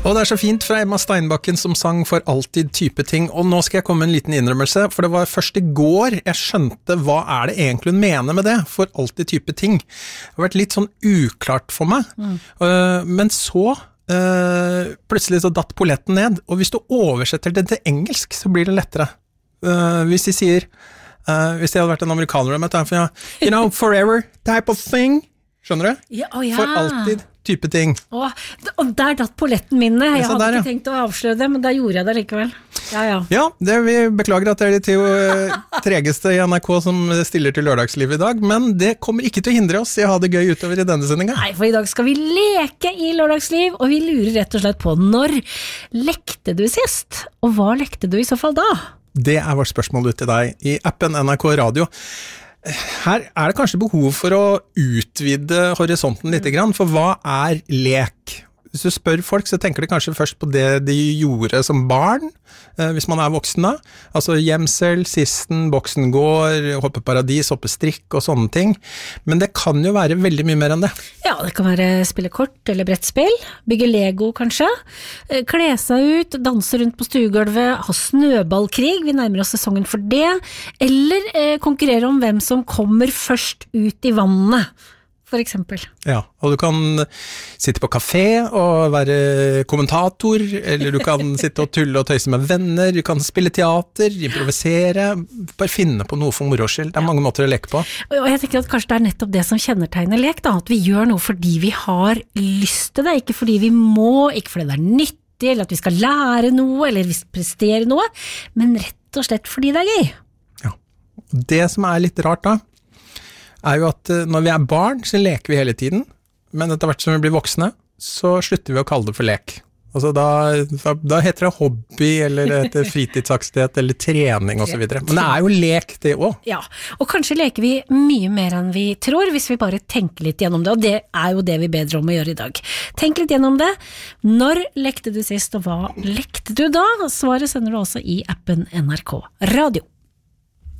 Og det så fint fra Emma Steinbakken som sang For alltid type ting, og nå skal jeg komme med en liten innrømmelse, for det var først i går jeg skjønte hva det egentlig hun mener med det, For alltid type ting. Det har vært litt sånn uklart for meg, men så plutselig så datt polletten ned, og hvis du oversetter det til engelsk, så blir det lettere. Hvis de sier, hvis jeg hadde vært en amerikaner med det, you know, forever type of thing, skjønner du? Ja. For alltid type ting. Og der datt polletten min ned. Jeg hadde ikke tenkt å avsløre det, men der gjorde jeg det likevel. Ja, vi beklager at det de to tregeste i NRK som stiller til lørdagsliv i dag, men det kommer ikke til å hindre oss i å ha det gøy utover i denne sendingen. Nei, for i dag skal vi leke i lørdagsliv, og vi lurer rett og slett på når lekte du sist? Og hva lekte du i så fall da? Det vårt spørsmål ut til deg i appen NRK Radio. Her det kanskje behov for å utvide horisonten litt grann, for hva lek? Hvis du spør folk, så tenker de kanskje først på det de gjorde som barn, hvis man voksen da. Altså gjemsel, sisten, boksen går, hoppe paradis, hoppe strikk og sånne ting. Men det kan jo være veldig mye mer enn det. Ja, det kan være spille kort eller brettspill, bygge Lego kanskje, kle seg ut, danse rundt på stuegulvet, ha snøballkrig, vi nærmer oss sesongen for det, eller konkurrere om hvem som kommer først ut i vannet. For eksempel. Ja, og du kan sitte på kafé og være kommentator, eller du kan sitte og tulle og tøyse med venner, du kan spille teater, improvisere, bare finne på noe for moroskyld. Det mange måter å leke på. Og jeg tenker at kanskje det nettopp det som kjennetegner lek, da, at vi gjør noe fordi vi har lyst til det, ikke fordi vi må, ikke fordi det nyttig, eller at vi skal lære noe, eller prestere noe, men rett og slett fordi det gøy. Ja, det som litt rart da, jo at når vi barn, så leker vi hele tiden, men etter hvert som vi blir voksne, så slutter vi å kalle det for lek. Altså da heter det hobby, eller heter fritidsaktivitet, eller trening og så videre. Men det jo lek det også. Ja, og kanskje leker vi mye mer enn vi tror, hvis vi bare tenker litt gjennom det, og det jo det vi bedre om å gjøre i dag. Tenk litt gjennom det. Når lekte du sist, og hva lekte du da? Svaret sender du også i appen NRK Radio.